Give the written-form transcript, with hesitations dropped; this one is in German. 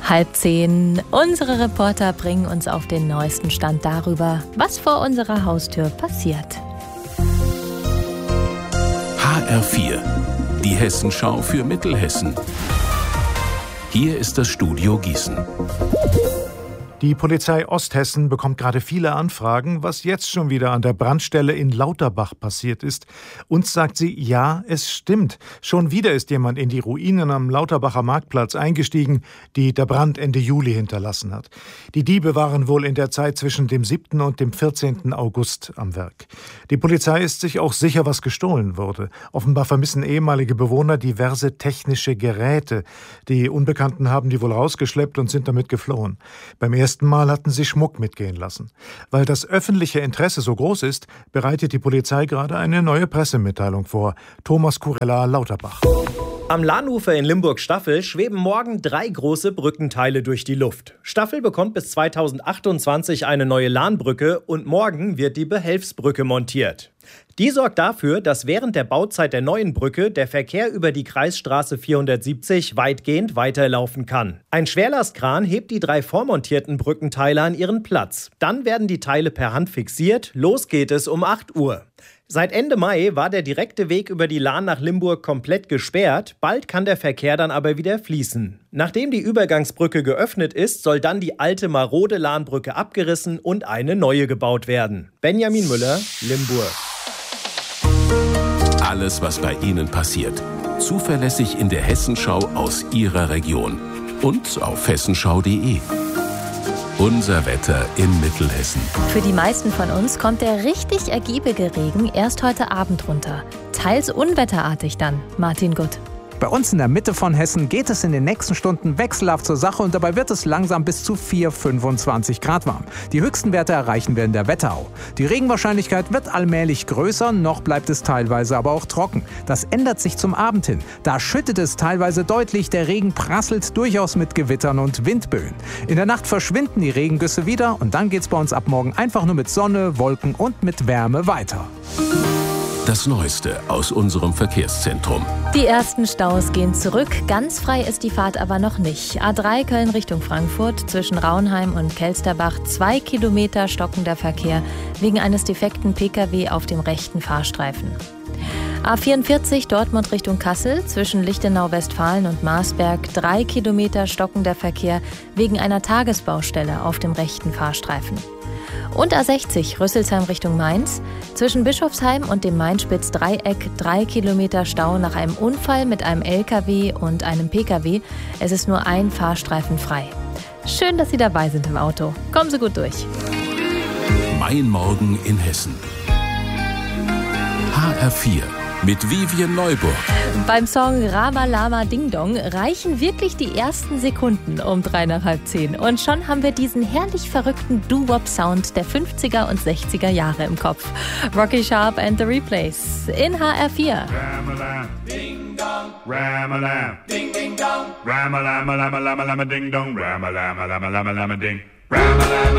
9:30. Unsere Reporter bringen uns auf den neuesten Stand darüber, was vor unserer Haustür passiert. HR4, die Hessenschau für Mittelhessen. Hier ist das Studio Gießen. Die Polizei Osthessen bekommt gerade viele Anfragen, was jetzt schon wieder an der Brandstelle in Lauterbach passiert ist. Uns sagt sie, ja, es stimmt. Schon wieder ist jemand in die Ruinen am Lauterbacher Marktplatz eingestiegen, die der Brand Ende Juli hinterlassen hat. Die Diebe waren wohl in der Zeit zwischen dem 7. und dem 14. August am Werk. Die Polizei ist sich auch sicher, was gestohlen wurde. Offenbar vermissen ehemalige Bewohner diverse technische Geräte. Die Unbekannten haben die wohl rausgeschleppt und sind damit geflohen. Beim ersten Mal hatten sie Schmuck mitgehen lassen. Weil das öffentliche Interesse so groß ist, bereitet die Polizei gerade eine neue Pressemitteilung vor. Thomas Kurella, Lauterbach. Am Lahnufer in Limburg-Staffel schweben morgen 3 große Brückenteile durch die Luft. Staffel bekommt bis 2028 eine neue Lahnbrücke und morgen wird die Behelfsbrücke montiert. Die sorgt dafür, dass während der Bauzeit der neuen Brücke der Verkehr über die Kreisstraße 470 weitgehend weiterlaufen kann. Ein Schwerlastkran hebt die 3 vormontierten Brückenteile an ihren Platz. Dann werden die Teile per Hand fixiert. Los geht es um 8 Uhr. Seit Ende Mai war der direkte Weg über die Lahn nach Limburg komplett gesperrt. Bald kann der Verkehr dann aber wieder fließen. Nachdem die Übergangsbrücke geöffnet ist, soll dann die alte marode Lahnbrücke abgerissen und eine neue gebaut werden. Benjamin Müller, Limburg. Alles, was bei Ihnen passiert. Zuverlässig in der Hessenschau aus Ihrer Region. Und auf hessenschau.de. Unser Wetter in Mittelhessen. Für die meisten von uns kommt der richtig ergiebige Regen erst heute Abend runter. Teils unwetterartig dann. Martin Gutt. Bei uns in der Mitte von Hessen geht es in den nächsten Stunden wechselhaft zur Sache und dabei wird es langsam bis zu 25 Grad warm. Die höchsten Werte erreichen wir in der Wetterau. Die Regenwahrscheinlichkeit wird allmählich größer, noch bleibt es teilweise aber auch trocken. Das ändert sich zum Abend hin. Da schüttet es teilweise deutlich, der Regen prasselt durchaus mit Gewittern und Windböen. In der Nacht verschwinden die Regengüsse wieder und dann geht's bei uns ab morgen einfach nur mit Sonne, Wolken und mit Wärme weiter. Das Neueste aus unserem Verkehrszentrum. Die ersten Staus gehen zurück. Ganz frei ist die Fahrt aber noch nicht. A3 Köln Richtung Frankfurt, zwischen Raunheim und Kelsterbach 2 Kilometer stockender Verkehr wegen eines defekten Pkw auf dem rechten Fahrstreifen. A44 Dortmund Richtung Kassel, zwischen Lichtenau-Westfalen und Marsberg 3 Kilometer stockender Verkehr wegen einer Tagesbaustelle auf dem rechten Fahrstreifen. Und A60 Rüsselsheim Richtung Mainz, zwischen Bischofsheim und dem Mainspitz-Dreieck 3 Kilometer Stau nach einem Unfall mit einem LKW und einem Pkw. Es ist nur ein Fahrstreifen frei. Schön, dass Sie dabei sind im Auto. Kommen Sie gut durch. Mein Morgen in Hessen. HR4 mit Vivian Neuburg. Beim Song Rama Lama Ding Dong reichen wirklich die ersten Sekunden um 9:30. Und schon haben wir diesen herrlich verrückten Doo-Wop-Sound der 50er und 60er Jahre im Kopf. Rocky Sharp and the Replays in HR4. Rama-lam, ding dong, Rama-lam, ding ding dong, Rama-lam, lama lama lama ding dong, Rama-lam, lama lama lama ding, Rama-lam.